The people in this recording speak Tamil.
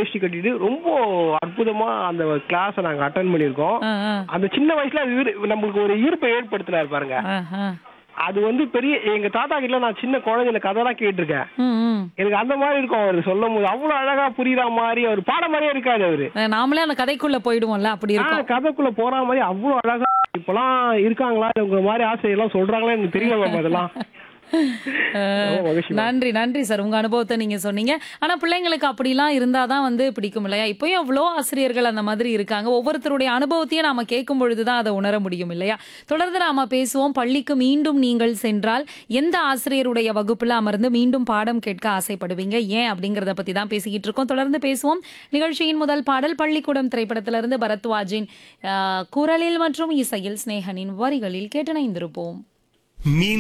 வேஷ்டி கட்டிட்டு ரொம்ப அற்புதமா அந்த கிளாஸை நாங்க அட்டன் பண்ணியிருக்கோம். ஆ, ஆ. அந்த சின்ன வயசுல அது நம்மளுக்கு ஒரு ஈர்ப்பை ஏற்படுத்தினாரு பாருங்க. ஆ, ஆ. அது வந்து பெரிய எங்க தாத்தா கிட்ட நான் சின்ன குழந்தையில கதைலாம் கேட்டிருக்கேன். ம், ம். எனக்கு அந்த மாதிரி இருக்கும் அவர் சொல்லும் போது. அவ்வளவு அழகா புரியுற மாதிரி அவர் பாட மாதிரியே இருக்காது அவரு. நாமளே அந்த கதைக்குள்ள போயிடுவோம்ல, அப்படி இருக்கும். கதைக்குள்ள போற மாதிரி அவ்வளவு அழகா இப்பெல்லாம் இருக்காங்களா உங்க மாதிரி ஆசிரியர்லாம் சொல்றாங்களா எனக்கு தெரியல மேம் அதெல்லாம். ரொம்ப மகிழ்ச்சி மேம். நன்றி நன்றி சார், உங்க அனுபவத்தை நீங்க சொன்னீங்க. ஆனா பிள்ளைங்களுக்கு அப்படிலாம் இருந்தாதான் வந்து பிடிக்கும் இல்லையா? இப்பயும் எவ்வளோ ஆசிரியர்கள் அந்த மாதிரி இருக்காங்க. ஒவ்வொருத்தருடைய அனுபவத்தையும் நாம கேட்கும் பொழுதுதான் அதை உணர முடியும் இல்லையா? தொடர்ந்து நாம பேசுவோம். பள்ளிக்கு மீண்டும் நீங்கள் சென்றால் எந்த ஆசிரியருடைய வகுப்புல அமர்ந்து மீண்டும் பாடம் கேட்க ஆசைப்படுவீங்க, ஏன் அப்படிங்கறத பத்தி தான் பேசிக்கிட்டு இருக்கோம். தொடர்ந்து பேசுவோம். நிகழ்ச்சியின் முதல் பாடல் பள்ளிக்கூடம் திரைப்படத்திலிருந்து பரத்வாஜின் குரலில் மற்றும் இசையில் ஸ்நேகனின் வரிகளில் கேட்டணைந்திருப்போம்.